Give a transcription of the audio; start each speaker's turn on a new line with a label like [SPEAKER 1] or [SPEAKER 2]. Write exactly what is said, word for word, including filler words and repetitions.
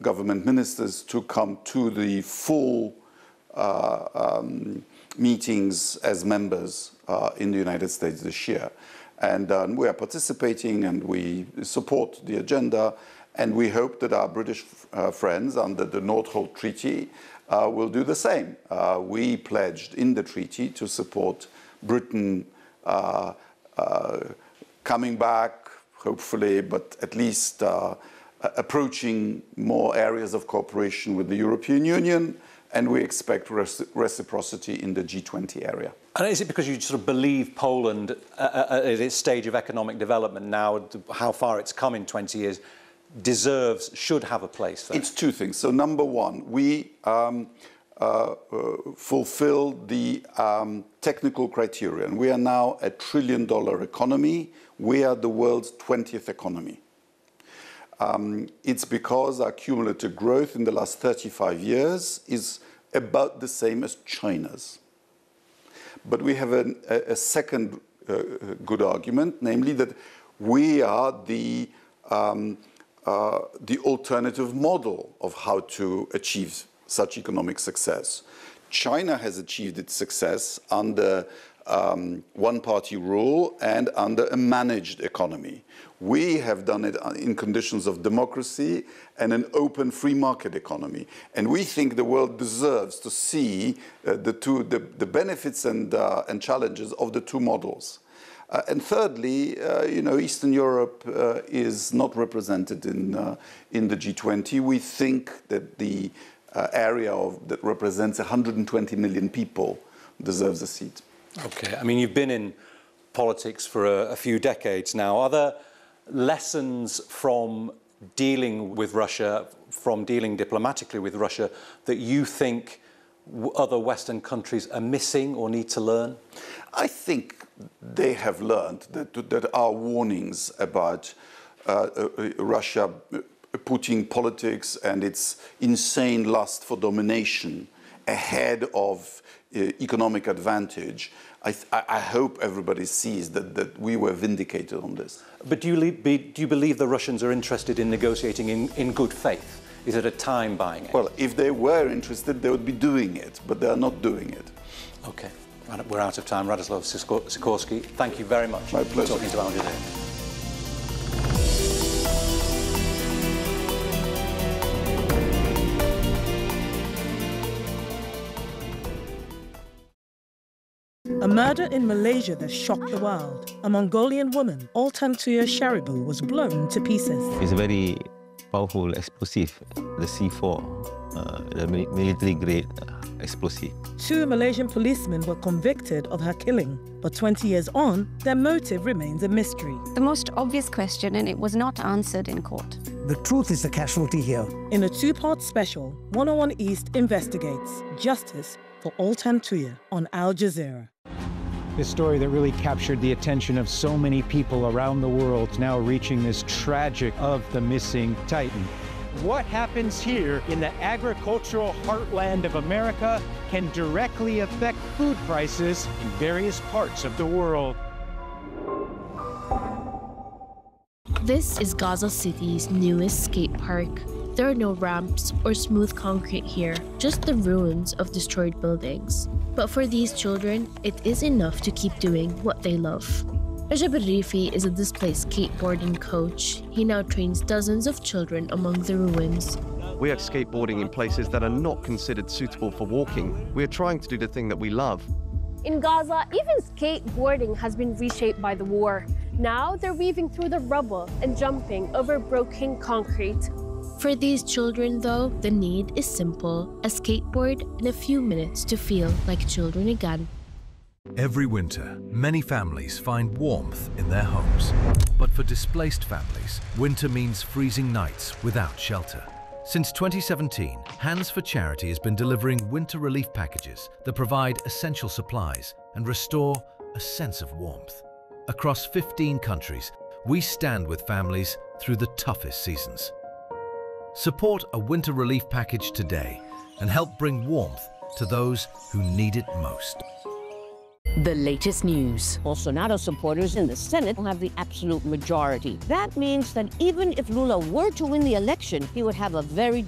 [SPEAKER 1] government ministers to come to the full uh, um, meetings as members uh, in the United States this year. And uh, we are participating and we support the agenda, and we hope that our British uh, friends under the Northolt Treaty uh, will do the same. Uh, we pledged in the treaty to support Britain uh, uh, coming back, hopefully, but at least uh, approaching more areas of cooperation with the European Union, and we expect reciprocity in the G twenty area.
[SPEAKER 2] And is it because you sort of believe Poland, uh, at its stage of economic development now, how far it's come in twenty years, deserves, should have a place there?
[SPEAKER 1] It's two things. So number one, we um, uh, uh, fulfill the um, technical criterion. We are now a trillion dollar economy. We are the world's twentieth economy. Um, it's because our cumulative growth in the last thirty-five years is about the same as China's. But we have an, a, a second uh, good argument, namely that we are the, um, uh, the alternative model of how to achieve such economic success. China has achieved its success under um, one-party rule and under a managed economy. We have done it in conditions of democracy and an open free market economy. And we think the world deserves to see uh, the, two, the, the benefits and, uh, and challenges of the two models. Uh, and thirdly, uh, you know, Eastern Europe uh, is not represented in, uh, in the G twenty. We think that the uh, area of, that represents one hundred twenty million people deserves a seat.
[SPEAKER 2] Okay, I mean, you've been in politics for a, a few decades now. Are there lessons from dealing with Russia, from dealing diplomatically with Russia, that you think other Western countries are missing or need to learn?
[SPEAKER 1] I think they have learned that, that our warnings about uh, uh, Russia putting politics and its insane lust for domination ahead of uh, economic advantage, I, th I hope everybody sees that, that we were vindicated on this.
[SPEAKER 2] But do you, be, do you believe the Russians are interested in negotiating in, in good faith? Is it a time buying it?
[SPEAKER 1] Well, if they were interested, they would be doing it, but they are not doing it.
[SPEAKER 2] Okay, we're out of time. Radoslav Sikorski, thank you very much
[SPEAKER 1] My pleasure.
[SPEAKER 2] for talking to Al Jazeera.
[SPEAKER 3] A murder in Malaysia that shocked the world. A Mongolian woman, Altan Tuya Sharibu, was blown to pieces.
[SPEAKER 4] It's a very powerful explosive, the C four, uh, the military-grade uh, explosive.
[SPEAKER 3] Two Malaysian policemen were convicted of her killing, but twenty years on, their motive remains a mystery.
[SPEAKER 5] The most obvious question, and it was not answered in court.
[SPEAKER 6] The truth is the casualty here.
[SPEAKER 3] In a two-part special, one oh one East investigates justice for Altan Tuya on Al Jazeera.
[SPEAKER 7] This story that really captured the attention of so many people around the world, now reaching this tragic of the missing Titan. What happens here in the agricultural heartland of America can directly affect food prices in various parts of the world.
[SPEAKER 8] This is Gaza City's newest skate park. There are no ramps or smooth concrete here, just the ruins of destroyed buildings. But for these children, it is enough to keep doing what they love. Rajab Arifi is a displaced skateboarding coach. He now trains dozens of children among the ruins.
[SPEAKER 9] We are skateboarding in places that are not considered suitable for walking. We are trying to do the thing that we love.
[SPEAKER 10] In Gaza, even skateboarding has been reshaped by the war. Now they're weaving through the rubble and jumping over broken concrete.
[SPEAKER 8] For these children, though, the need is simple: a skateboard and a few minutes to feel like children again.
[SPEAKER 11] Every winter, many families find warmth in their homes. But for displaced families, winter means freezing nights without shelter. Since twenty seventeen, Hands for Charity has been delivering winter relief packages that provide essential supplies and restore a sense of warmth. Across fifteen countries, we stand with families through the toughest seasons. Support a winter relief package today and help bring warmth to those who need it most.
[SPEAKER 12] The latest news.
[SPEAKER 13] Bolsonaro supporters in the Senate will have the absolute majority. That means that even if Lula were to win the election, he would have a very